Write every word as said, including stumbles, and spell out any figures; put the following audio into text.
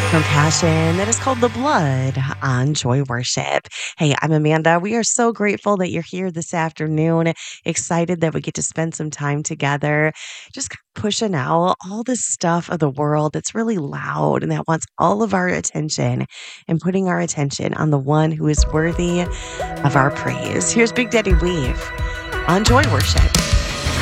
From passion that is called the blood on Joy Worship. Hey, I'm Amanda. We are so grateful that you're here this afternoon. Excited that we get to spend some time together, just kind of pushing out all this stuff of the world that's really loud and that wants all of our attention and putting our attention on the one who is worthy of our praise. Here's Big Daddy Weave on Joy Worship.